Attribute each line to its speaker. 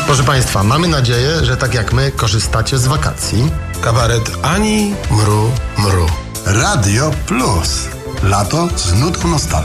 Speaker 1: Proszę Państwa, mamy nadzieję, że tak jak my korzystacie z wakacji.
Speaker 2: Kabaret Ani Mru Mru.
Speaker 3: Radio Plus. Lato z nutką nostalgii.